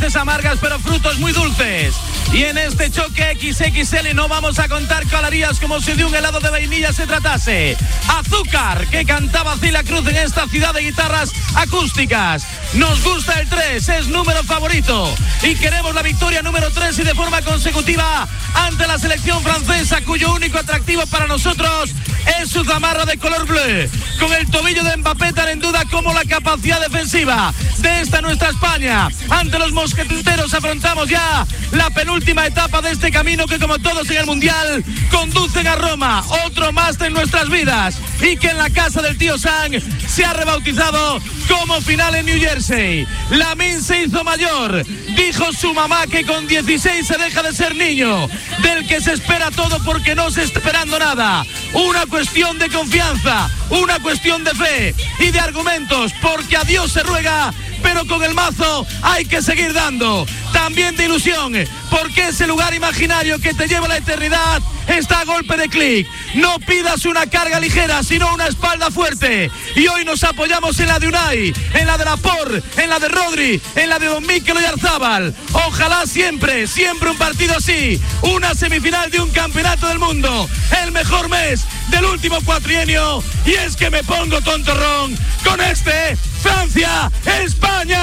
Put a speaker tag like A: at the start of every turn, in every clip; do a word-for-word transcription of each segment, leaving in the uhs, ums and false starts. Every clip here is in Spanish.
A: raíces amargas pero frutos muy dulces. Y en este choque equis equis ele no vamos a contar calorías como si de un helado de vainilla se tratase. Azúcar, que cantaba Celia Cruz en esta ciudad de guitarras acústicas. Nos gusta el tres, es número favorito. Y queremos la victoria número tres y de forma consecutiva ante la selección francesa, cuyo único atractivo para nosotros es su zamarra de color bleu. Con el tobillo de Mbappé tan en duda como la capacidad defensiva de esta nuestra España. Ante los mosqueteros afrontamos ya la penúltima etapa de este camino que, como todos en el Mundial, conducen a Roma. Otro más en nuestras vidas y que en la casa del tío Sam se ha rebautizado como final en New Jersey. Lamine se hizo mayor. Dijo su mamá que con dieciséis se deja de ser niño, del que se espera todo porque no se está esperando nada. Una cuestión de confianza, una cuestión de fe y de argumentos, porque a Dios se ruega, pero con el mazo hay que seguir dando. También de ilusión, porque ese lugar imaginario que te lleva a la eternidad está a golpe de clic. No pidas una carga ligera, sino una espalda fuerte. Y hoy nos apoyamos en la de Unai, en la de Laporte, en la de Rodri, en la de Don Mikel Oyarzábal. Ojalá siempre, siempre un partido así. Una semifinal de un campeonato del mundo. El mejor mes del último cuatrienio. Y es que me pongo tontorrón con este Francia-España.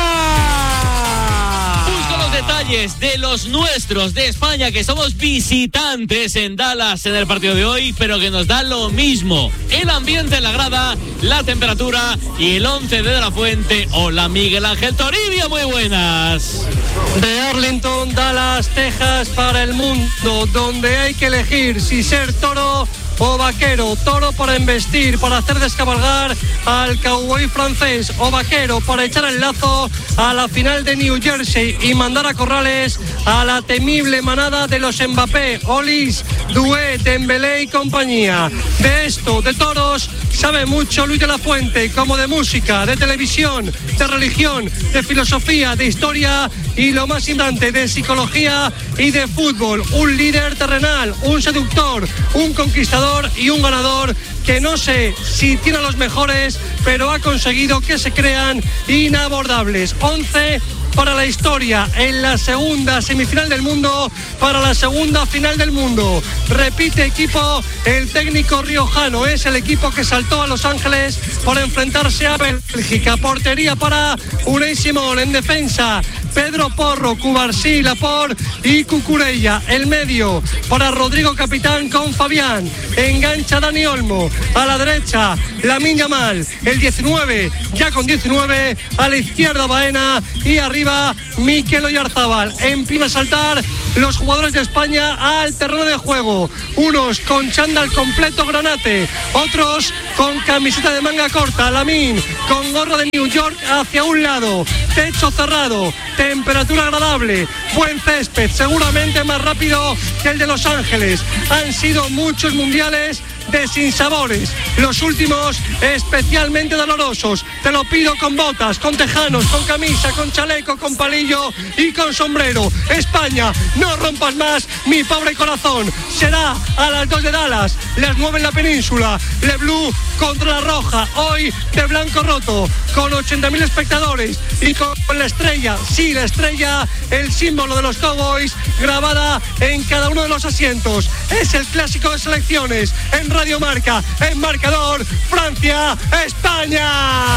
B: Busco los detalles de los nuestros de España, que somos visitantes en Dallas en el partido de hoy, pero que nos da lo mismo. El ambiente en la grada, la temperatura y el once de, de la Fuente. Hola, Miguel Ángel Toribio, muy buenas.
C: De Arlington, Dallas, Texas, para el mundo, donde hay que elegir si ser toro o vaquero. Toro para embestir, para hacer descabalgar al cowboy francés, o vaquero para echar el lazo a la final de New Jersey y mandar a corrales a la temible manada de los Mbappé, Olis, Doué, Dembélé y compañía. De esto, de toros, sabe mucho Luis de la Fuente, como de música, de televisión, de religión, de filosofía, de historia y, lo más importante, de psicología y de fútbol. Un líder terrenal, un seductor, un conquistador y un ganador que no sé si tiene a los mejores, pero ha conseguido que se crean inabordables. once para la historia en la segunda semifinal del mundo, para la segunda final del mundo. Repite equipo el técnico riojano, es el equipo que saltó a Los Ángeles para enfrentarse a Bélgica. Portería para Unai Simón, en defensa Pedro Porro, Cubarsí, Laporte y Cucurella. El medio para Rodrigo Capitán con Fabián. Engancha Dani Olmo. A la derecha Lamine Yamal. El diecinueve, ya con diecinueve. A la izquierda Baena. Y arriba Mikel Oyarzábal. Empieza a saltar los jugadores de España al terreno de juego. Unos con chándal completo granate. Otros con camiseta de manga corta. Lamine con gorro de New York hacia un lado. Techo cerrado. Temperatura agradable, buen césped, seguramente más rápido que el de Los Ángeles. Han sido muchos mundiales de sinsabores, los últimos especialmente dolorosos. Te lo pido con botas, con tejanos, con camisa, con chaleco, con palillo y con sombrero. España, no rompas más mi pobre corazón. Será a las dos de Dallas, las nueve en la península. Le Blue contra la Roja, hoy de blanco roto, con ochenta mil espectadores y con la estrella, sí, la estrella, el símbolo de los Cowboys, grabada en cada uno de los asientos. Es el clásico de selecciones en Radio Marca, en marcador, Francia, España.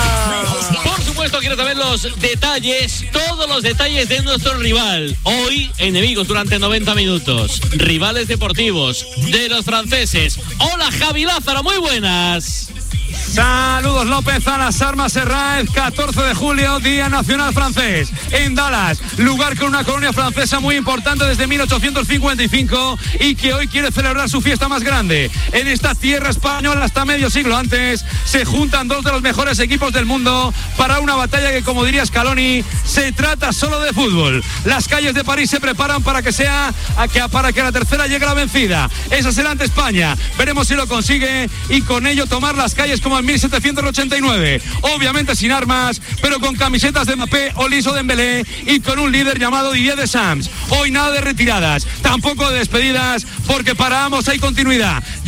B: Por supuesto, quiero saber los detalles, todos los detalles de nuestro rival. Hoy, enemigos durante noventa minutos, rivales deportivos de los franceses. Hola, Javi Lázaro, muy buenas.
D: Saludos, López, a las armas. Herráez, catorce de julio, Día Nacional Francés, en Dallas, lugar con una colonia francesa muy importante desde mil ochocientos cincuenta y cinco y que hoy quiere celebrar su fiesta más grande. En esta tierra española, hasta medio siglo antes, se juntan dos de los mejores equipos del mundo para una batalla que, como diría Scaloni, se trata solo de fútbol. Las calles de París se preparan para que sea a que, para que la tercera llegue la vencida. Esa será ante España. Veremos si lo consigue y con ello tomar las calles como en mil setecientos ochenta y nueve, obviamente sin armas, pero con camisetas de Mbappé, Olis o Dembélé y con un líder llamado Didier Deschamps. Hoy nada de retiradas, tampoco de despedidas, porque para ambos hay continuidad.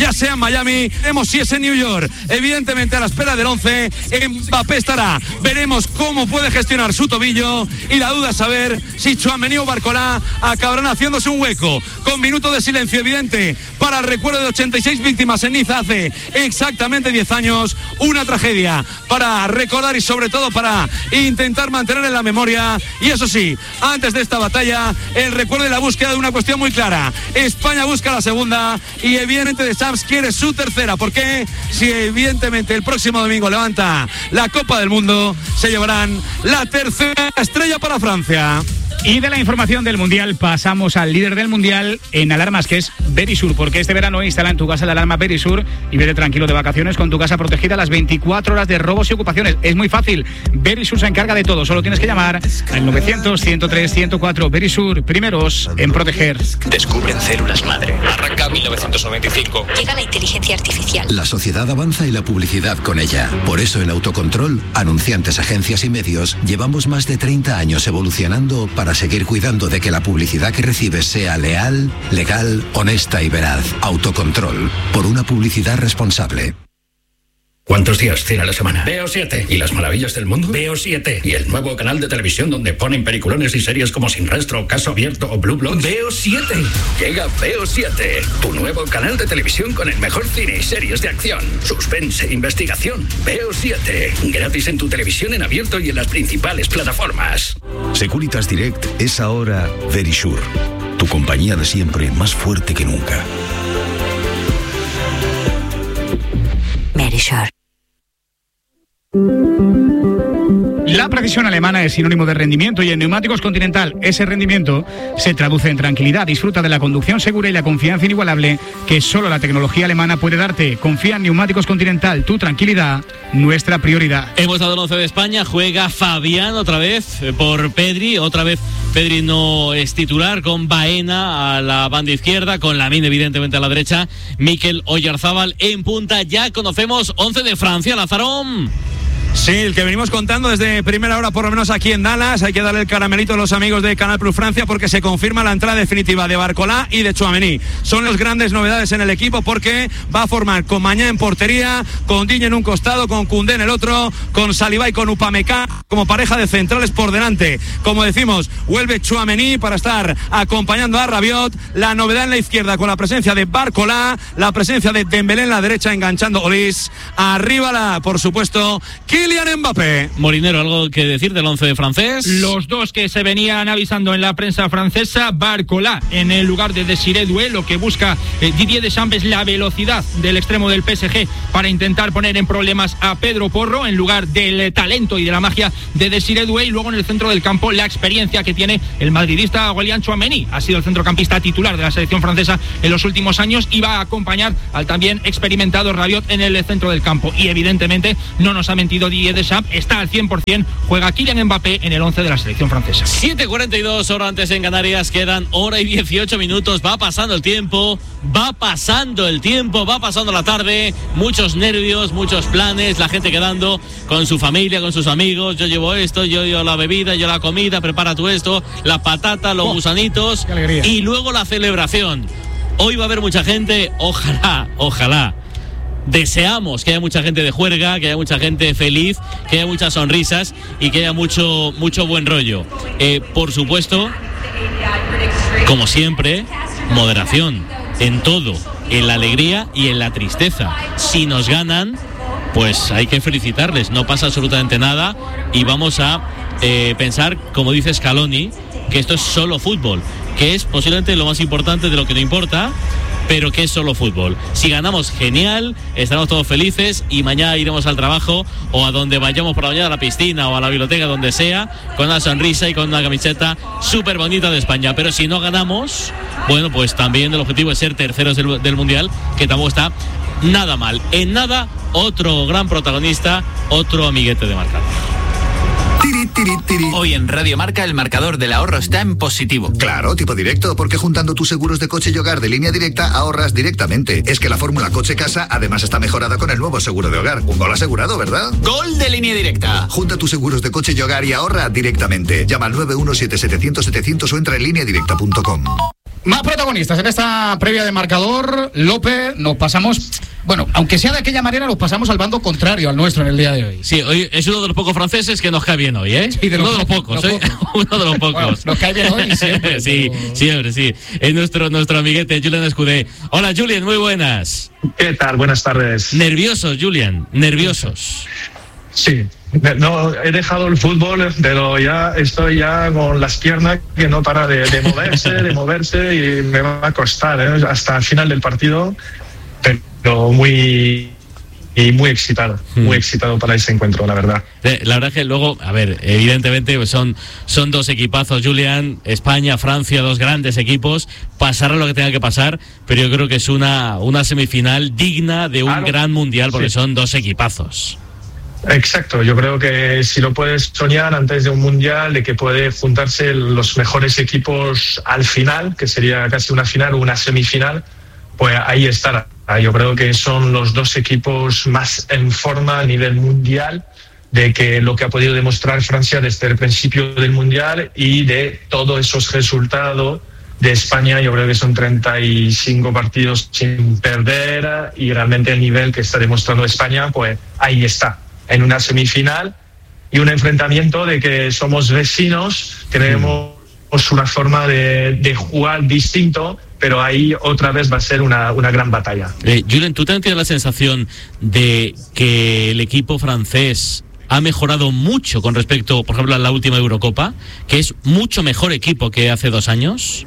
D: ya sea en Miami, veremos si es en New York. Evidentemente, a la espera del once, Mbappé estará. Veremos cómo puede gestionar su tobillo y la duda es saber si Tchouaméni o Barcola acabarán haciéndose un hueco. Con minuto de silencio evidente para el recuerdo de ochenta y seis víctimas en Niza hace exactamente diez años. Una tragedia para recordar y sobre todo para intentar mantener en la memoria. Y eso sí, antes de esta batalla, el recuerdo y la búsqueda de una cuestión muy clara. España busca la segunda y evidentemente Deschamps quiere su tercera. ¿Por qué? Si evidentemente el próximo domingo levanta la Copa del Mundo, se llevarán la tercera estrella para Francia.
E: Y de la información del Mundial pasamos al líder del Mundial en alarmas, que es Verisur, porque este verano instala en tu casa la alarma Verisur y vete tranquilo de vacaciones con tu casa protegida las veinticuatro horas de robos y ocupaciones. Es muy fácil, Verisur se encarga de todo, solo tienes que llamar al novecientos, ciento tres, ciento cuatro. Verisur, primeros en proteger.
F: Descubren células madre. Arranca mil novecientos noventa y cinco.
G: Llega la inteligencia artificial.
H: La sociedad avanza y la publicidad con ella. Por eso en Autocontrol, anunciantes, agencias y medios, llevamos más de treinta años evolucionando para seguir cuidando de que la publicidad que recibes sea leal, legal, honesta y veraz. Autocontrol, por una publicidad responsable.
I: ¿Cuántos días tiene la semana? Veo siete. ¿Y las maravillas del mundo? Veo siete. ¿Y el nuevo canal de televisión donde ponen peliculones y series como Sin Rastro, Caso Abierto o Blue Bloods? Veo siete. Llega Veo siete, tu nuevo canal de televisión con el mejor cine y series de acción, suspense, investigación. Veo siete. Gratis en tu televisión en abierto y en las principales plataformas.
J: Securitas Direct es ahora Verisur, tu compañía de siempre más fuerte que nunca.
G: Verisur.
E: La precisión alemana es sinónimo de rendimiento y en Neumáticos Continental ese rendimiento se traduce en tranquilidad. Disfruta de la conducción segura y la confianza inigualable que solo la tecnología alemana puede darte. Confía en Neumáticos Continental, tu tranquilidad, nuestra prioridad.
B: Hemos dado el once de España, juega Fabián otra vez por Pedri, otra vez Pedri no es titular, con Baena a la banda izquierda, con Lamine evidentemente a la derecha, Mikel Oyarzábal en punta. Ya conocemos once de Francia, Lazarón.
D: Sí, el que venimos contando desde primera hora, por lo menos aquí en Dallas. Hay que darle el caramelito a los amigos de Canal Plus Francia porque se confirma la entrada definitiva de Barcola y de Tchouaméni. Son las grandes novedades en el equipo porque va a formar con Mañá en portería, con Digne en un costado, con Koundé en el otro, con Saliba y con Upamecano como pareja de centrales por delante. Como decimos, vuelve Tchouaméni para estar acompañando a Rabiot. La novedad en la izquierda con la presencia de Barcola, la presencia de Dembélé en la derecha enganchando Olis. Arriba, la, por supuesto, Kylian Mbappé.
B: Molinero, ¿algo que decir del once francés?
K: Los dos que se venían avisando en la prensa francesa. Barcola en el lugar de Désiré Doué. Lo que busca eh, Didier Deschamps es la velocidad del extremo del P S G para intentar poner en problemas a Pedro Porro en lugar del eh, talento y de la magia de Désiré Doué. Y luego en el centro del campo la experiencia que tiene el madridista Aurélien Tchouaméni. Ha sido el centrocampista titular de la selección francesa en los últimos años y va a acompañar al también experimentado Rabiot en el centro del campo. Y evidentemente no nos ha mentido Didier Deschamps, está al cien por ciento, juega Kylian Mbappé en el once de la selección francesa.
B: siete cuarenta y dos, hora antes en Canarias, quedan hora y dieciocho minutos, va pasando el tiempo, va pasando el tiempo, va pasando la tarde, muchos nervios, muchos planes, la gente quedando con su familia, con sus amigos, yo llevo esto, yo llevo la bebida, yo la comida, prepara tú esto, la patata, los oh, gusanitos y luego la celebración. Hoy va a haber mucha gente, ojalá, ojalá. Deseamos que haya mucha gente de juerga, que haya mucha gente feliz, que haya muchas sonrisas y que haya mucho, mucho buen rollo. Eh, por supuesto, como siempre, moderación en todo, en la alegría y en la tristeza. Si nos ganan, pues hay que felicitarles, no pasa absolutamente nada y vamos a eh, pensar, como dice Scaloni, que esto es solo fútbol, que es posiblemente lo más importante de lo que no importa, pero que es solo fútbol. Si ganamos, genial, estaremos todos felices y mañana iremos al trabajo o a donde vayamos por la mañana, a la piscina o a la biblioteca, donde sea, con una sonrisa y con una camiseta súper bonita de España. Pero si no ganamos, bueno, pues también el objetivo es ser terceros del, del Mundial, que tampoco está nada mal. En nada, otro gran protagonista, otro amiguete de Marca.
F: Hoy en Radio Marca el marcador del ahorro está en positivo.
L: Claro, tipo directo, porque juntando tus seguros de coche y hogar de Línea Directa ahorras directamente. Es que la fórmula coche-casa además está mejorada con el nuevo seguro de hogar. Un gol asegurado, ¿verdad?
F: Gol de Línea Directa.
L: Junta tus seguros de coche y hogar y ahorra directamente. Llama al nueve uno siete, setecientos, setecientos o entra en línea directa punto com.
E: Más protagonistas en esta previa de marcador. López, nos pasamos, bueno, aunque sea de aquella manera, nos pasamos al bando contrario al nuestro en el día de hoy.
B: Sí, hoy es uno de los pocos franceses que nos cae bien hoy, ¿eh?
E: Sí, de los,
B: uno de los pocos,
E: los
B: ¿eh?
E: pocos.
B: Uno de los pocos.
E: Bueno, nos cae bien hoy siempre.
B: Sí,
E: pero...
B: siempre, sí. Es nuestro, nuestro amiguete, Julián Escudé. Hola, Julián, muy buenas.
G: ¿Qué tal? Buenas tardes.
B: Nerviosos, Julián, nerviosos.
G: Sí. No, he dejado el fútbol, pero ya estoy ya con las piernas que no para de, de moverse, de moverse y me va a costar, ¿eh? Hasta el final del partido, pero muy y muy excitado, muy excitado para ese encuentro, la verdad.
B: La verdad es que luego, a ver, evidentemente pues son, son dos equipazos, Julián, España, Francia, dos grandes equipos, pasará lo que tenga que pasar, pero yo creo que es una, una semifinal digna de un
G: claro.
B: gran mundial, porque
G: Sí.
B: son dos equipazos.
G: Exacto, yo creo que si lo puedes soñar antes de un mundial, de que puede juntarse los mejores equipos al final, que sería casi una final o una semifinal, pues ahí estará. Yo creo que son los dos equipos más en forma a nivel mundial, de que lo que ha podido demostrar Francia desde el principio del mundial y de todos esos resultados de España. Yo creo que son treinta y cinco partidos sin perder y realmente el nivel que está demostrando España, pues ahí está. En una semifinal y un enfrentamiento de que somos vecinos, tenemos una forma de, de jugar distinto, pero ahí otra vez va a ser una, una gran batalla.
B: Eh, Julen, ¿tú también tienes la sensación de que el equipo francés ha mejorado mucho con respecto, por ejemplo, a la última Eurocopa, que es mucho mejor equipo que hace dos años?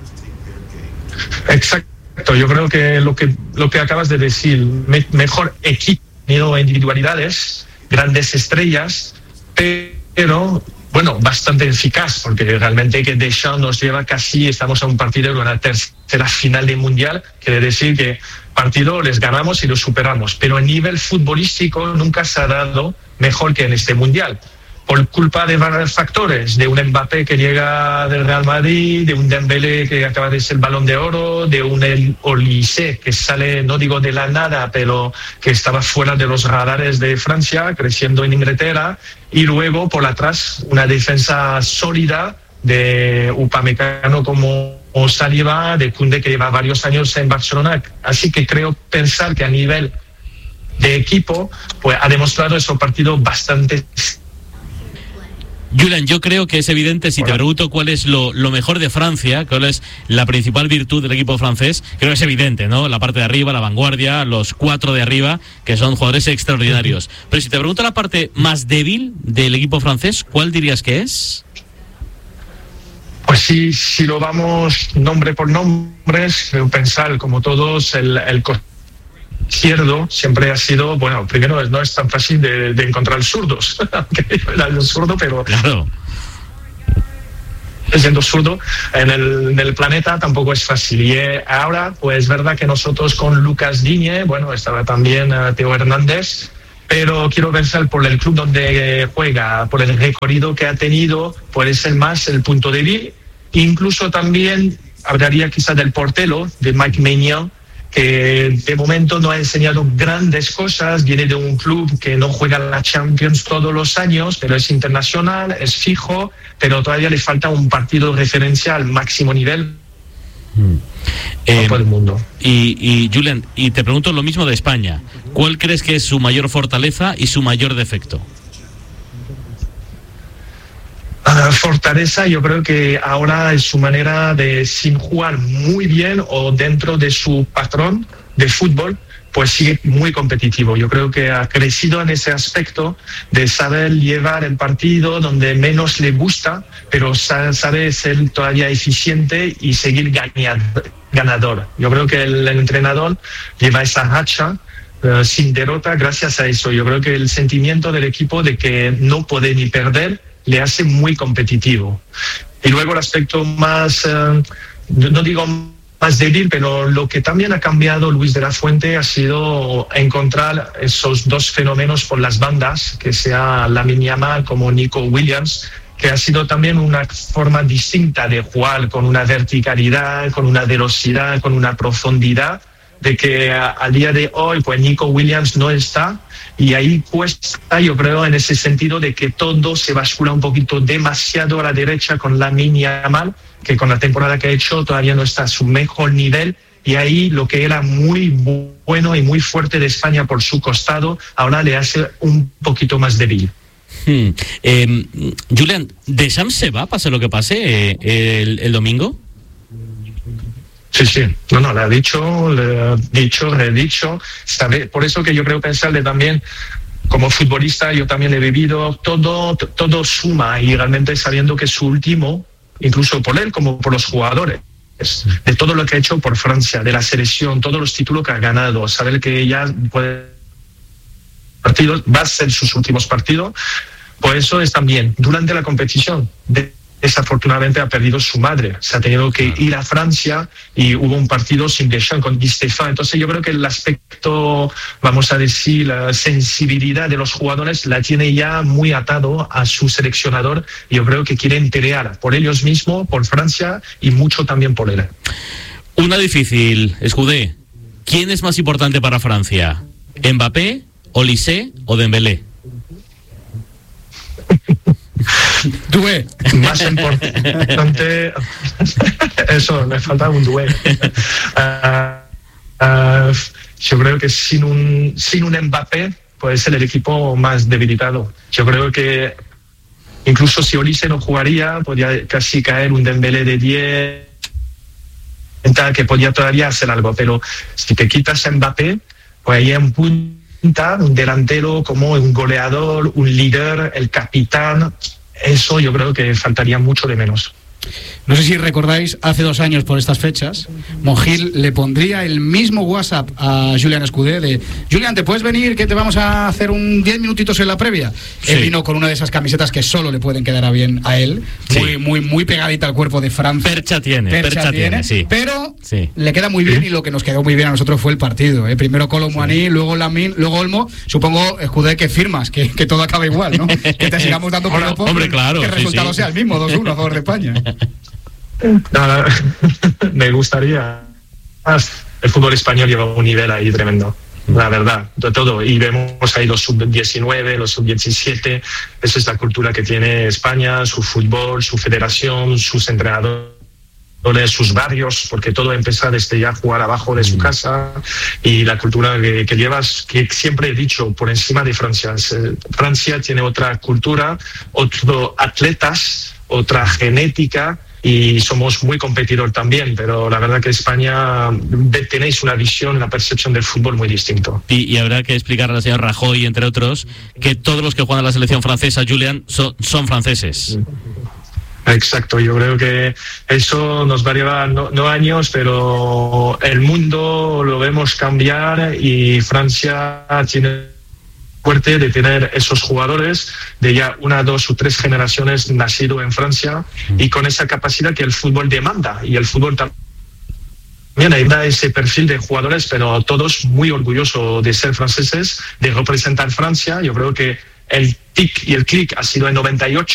G: Exacto, yo creo que lo que, lo que acabas de decir, me, mejor equipo, no individualidades, grandes estrellas, pero bueno, bastante eficaz, porque realmente que Deschamps nos lleva casi, estamos a un partido de una tercera final de mundial, quiere decir que partido les ganamos y los superamos, pero a nivel futbolístico nunca se ha dado mejor que en este mundial, por culpa de varios factores, de un Mbappé que llega del Real Madrid, de un Dembélé que acaba de ser Balón de Oro, de un Olise que sale, no digo de la nada, pero que estaba fuera de los radares de Francia, creciendo en Inglaterra, y luego por atrás una defensa sólida de Upamecano como Saliba, de Koundé que lleva varios años en Barcelona. Así que creo pensar que a nivel de equipo pues ha demostrado esos partidos bastante.
B: Julián, yo creo que es evidente, si te pregunto cuál es lo, lo mejor de Francia, cuál es la principal virtud del equipo francés, creo que es evidente, ¿no? La parte de arriba, la vanguardia, los cuatro de arriba, que son jugadores extraordinarios. Pero si te pregunto la parte más débil del equipo francés, ¿cuál dirías que es?
G: Pues sí, si lo vamos nombre por nombre, creo pensar como todos, el, el izquierdo siempre ha sido, bueno, primero no es tan fácil de, de encontrar zurdos, aunque era el zurdo, pero
B: claro,
G: siendo zurdo en el, en el planeta tampoco es fácil. Y eh, ahora, pues es verdad que nosotros con Lucas Digne, bueno, estaba también uh, Teo Hernández, pero quiero pensar por el club donde juega, por el recorrido que ha tenido, puede ser más el punto débil. Incluso también hablaría quizá del portero, de Mike Maignan, que de momento no ha enseñado grandes cosas, viene de un club que no juega la Champions todos los años, pero es internacional, es fijo, pero todavía le falta un partido de referencia al máximo nivel.
B: Mm. Eh,
G: todo el mundo.
B: Y, y Julián, y te pregunto lo mismo de España. ¿Cuál crees que es su mayor fortaleza y su mayor defecto?
G: Uh, fortaleza, yo creo que ahora es su manera de, sin jugar muy bien o dentro de su patrón de fútbol, pues sigue muy competitivo. Yo creo que ha crecido en ese aspecto de saber llevar el partido donde menos le gusta, pero sabe ser todavía eficiente y seguir ganador. Yo creo que el, el entrenador lleva esa racha uh, sin derrota gracias a eso. Yo creo que el sentimiento del equipo de que no puede ni perder le hace muy competitivo. Y luego el aspecto más, uh, no digo más débil, pero lo que también ha cambiado Luis de la Fuente ha sido encontrar esos dos fenómenos por las bandas, que sea Lamine Yamal como Nico Williams, que ha sido también una forma distinta de jugar, con una verticalidad, con una velocidad, con una profundidad, de que a, a día de hoy pues Nico Williams no está, y ahí cuesta, yo creo, en ese sentido de que todo se bascula un poquito demasiado a la derecha con Lamine Yamal, que con la temporada que ha hecho todavía no está a su mejor nivel, y ahí lo que era muy bueno y muy fuerte de España por su costado, ahora le hace un poquito más débil.
B: Hmm. Eh, Julián, ¿Deschamps se va, pase lo que pase, eh, el, el domingo?
G: Sí, sí, no, no, le ha dicho, le ha dicho, le he dicho, sabe, por eso que yo creo pensarle también, como futbolista, yo también le he vivido, todo, todo suma, y realmente sabiendo que es su último, incluso por él como por los jugadores, de todo lo que ha hecho por Francia, de la selección, todos los títulos que ha ganado, saber que ya puede partidos, va a ser sus últimos partidos, por eso es también, durante la competición, de, desafortunadamente ha perdido su madre, se ha tenido que ir a Francia y hubo un partido sin Deschamps con Di Stéphane, entonces yo creo que el aspecto, vamos a decir, la sensibilidad de los jugadores la tiene ya muy atado a su seleccionador, y yo creo que quieren pelear por ellos mismos, por Francia y mucho también por él.
B: Una difícil, Escudé, ¿quién es más importante para Francia? ¿Mbappé, Olise o Dembélé?
G: Dué. Más importante. Eso, me falta un dué. Uh, uh, yo creo que sin un, sin un Mbappé puede ser el equipo más debilitado. Yo creo que incluso si Olise no jugaría, podría casi caer un Dembélé de diez, que podía todavía hacer algo. Pero si te quitas a Mbappé, pues ahí hay un punto, un delantero como un goleador, un líder, el capitán. Eso yo creo que faltaría mucho de menos.
E: No sé si recordáis, hace dos años por estas fechas, Monjil le pondría el mismo WhatsApp a Julián Escudé de: Julián, ¿te puedes venir que te vamos a hacer un diez minutitos en la previa? Sí. Él vino con una de esas camisetas que solo le pueden quedar a bien a él, sí. muy, muy, muy pegadita al cuerpo de Francia.
B: Percha tiene, percha, percha tiene, tiene, sí.
E: Pero
B: sí.
E: le queda muy bien, y lo que nos quedó muy bien a nosotros fue el partido, ¿eh? Primero Kolo Muani, sí. luego Lamine, luego Olmo. Supongo, Escudé, que firmas, que, que todo acaba igual, ¿no? Que te sigamos dando piropos,
B: hombre, claro,
G: que
B: el
G: resultado
B: sí, sí.
G: sea
E: el mismo, dos uno a favor de España.
G: No, no, me gustaría. El fútbol español lleva un nivel ahí tremendo, la verdad, de todo. Y vemos ahí los sub diecinueve, los sub diecisiete. Esa es la cultura que tiene España, su fútbol, su federación, sus entrenadores, sus barrios, porque todo empieza desde ya jugar abajo de su casa, y la cultura que, que llevas, que siempre he dicho, por encima de Francia. Francia tiene otra cultura, otros atletas, otra genética, y somos muy competidor también, pero la verdad que España tenéis una visión, una percepción del fútbol muy distinto.
B: Y, y habrá que explicarle al señor Rajoy, entre otros, que todos los que juegan a la selección francesa, Julián, son, son franceses.
G: Exacto, yo creo que eso nos va a llevar no, no años, pero el mundo lo vemos cambiar, y Francia tiene fuerte de tener esos jugadores de ya una, dos o tres generaciones nacido en Francia, y con esa capacidad que el fútbol demanda, y el fútbol también hay ese perfil de jugadores, pero todos muy orgullosos de ser franceses, de representar Francia. Yo creo que el tic y el clic ha sido en noventa y ocho,